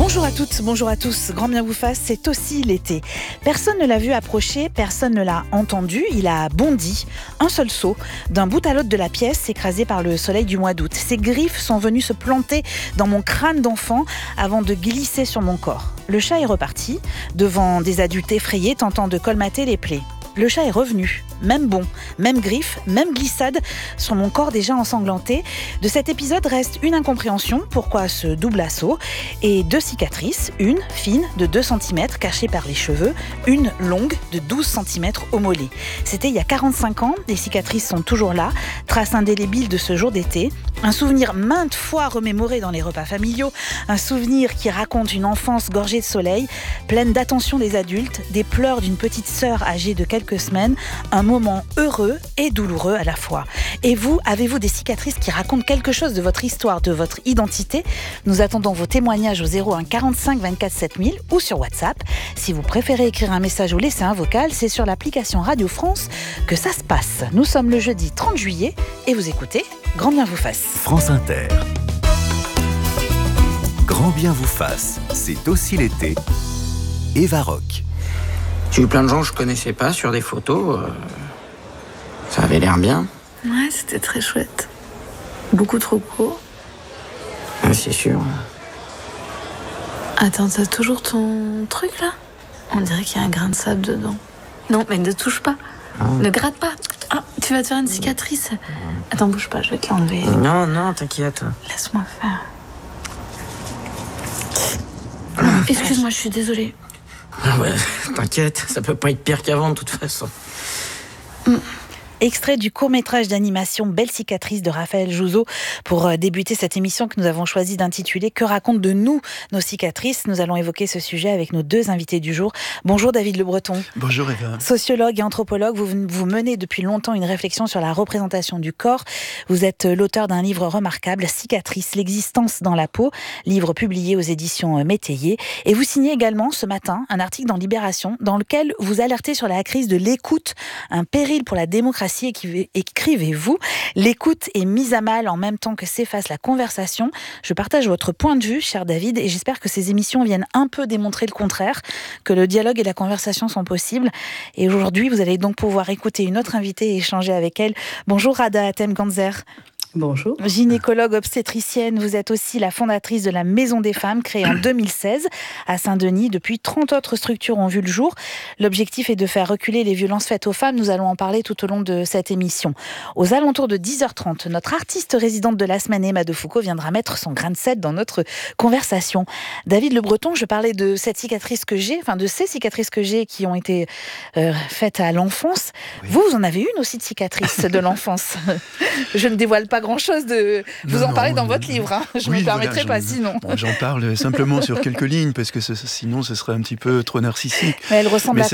Bonjour à toutes, bonjour à tous, grand bien vous fasse, c'est aussi l'été. Personne ne l'a vu approcher, personne ne l'a entendu, il a bondi, un seul saut, d'un bout à l'autre de la pièce, écrasé par le soleil du mois d'août. Ses griffes sont venues se planter dans mon crâne d'enfant avant de glisser sur mon corps. Le chat est reparti, devant des adultes effrayés tentant de colmater les plaies. Le chat est revenu, même bond, même griffe, même glissade sur mon corps déjà ensanglanté. De cet épisode reste une incompréhension, pourquoi ce double assaut, et 2 cicatrices, une fine de 2 cm cachée par les cheveux, une longue de 12 cm au mollet. C'était il y a 45 ans, les cicatrices sont toujours là, trace indélébile de ce jour d'été, un souvenir maintes fois remémoré dans les repas familiaux, un souvenir qui raconte une enfance gorgée de soleil, pleine d'attention des adultes, des pleurs d'une petite sœur âgée de quelques semaines, un moment heureux et douloureux à la fois. Et vous, avez-vous des cicatrices qui racontent quelque chose de votre histoire, de votre identité ? Nous attendons vos témoignages au 01 45 24 7000 ou sur WhatsApp. Si vous préférez écrire un message ou laisser un vocal, c'est sur l'application Radio France que ça se passe. Nous sommes le jeudi 30 juillet et vous écoutez Grand bien vous fasse. France Inter. Grand bien vous fasse, c'est aussi l'été. Eva Rock. J'ai eu plein de gens que je connaissais pas sur des photos. Ça avait l'air bien. Ouais, c'était très chouette. Beaucoup trop court. Ah, c'est sûr. Attends, t'as toujours ton truc là ? On dirait qu'il y a un grain de sable dedans. Non, mais ne touche pas. Ne gratte pas. Ah, tu vas te faire une cicatrice. Attends, bouge pas, je vais te l'enlever. Non, t'inquiète. Laisse-moi faire. Excuse-moi, je suis désolée. Ah ouais, t'inquiète, ça peut pas être pire qu'avant de toute façon. Extrait du court-métrage d'animation Belle cicatrice de Raphaël Jouzeau pour débuter cette émission que nous avons choisi d'intituler « Que racontent de nous nos cicatrices ?» Nous allons évoquer ce sujet avec nos 2 invités du jour. Bonjour David Le Breton. Bonjour Eva. Sociologue et anthropologue, vous menez depuis longtemps une réflexion sur la représentation du corps. Vous êtes l'auteur d'un livre remarquable, Cicatrices, l'existence dans la peau, livre publié aux éditions Métayer. Et vous signez également ce matin un article dans Libération dans lequel vous alertez sur la crise de l'écoute, un péril pour la démocratie. Écrivez-vous, l'écoute est mise à mal en même temps que s'efface la conversation. Je partage votre point de vue, cher David, et j'espère que ces émissions viennent un peu démontrer le contraire, que le dialogue et la conversation sont possibles. Et aujourd'hui, vous allez donc pouvoir écouter une autre invitée et échanger avec elle. Bonjour Rada Hatem-Ganzer. Bonjour. Gynécologue obstétricienne, vous êtes aussi la fondatrice de la Maison des Femmes, créée en 2016 à Saint-Denis. Depuis, 30 autres structures ont vu le jour. L'objectif est de faire reculer les violences faites aux femmes. Nous allons en parler tout au long de cette émission. Aux alentours de 10h30, notre artiste résidente de la semaine, Emma de Foucault, viendra mettre son grain de sel dans notre conversation. David Le Breton, je parlais de cette cicatrice que j'ai, de ces cicatrices que j'ai qui ont été faites à l'enfance. Oui. Vous en avez une aussi de cicatrice de l'enfance. Je ne dévoile pas grand-chose de... Vous en parlez dans votre livre, hein. Je ne me permettrai pas sinon. Bon, j'en parle simplement sur quelques lignes, parce que sinon ce serait un petit peu trop narcissique. Mais elle ressemble à quoi ?